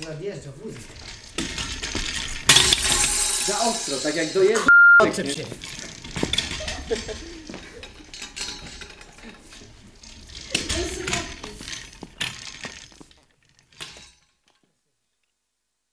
nadjeżdża wózek. Za ostro, tak jak dojeżdża. Odczep się.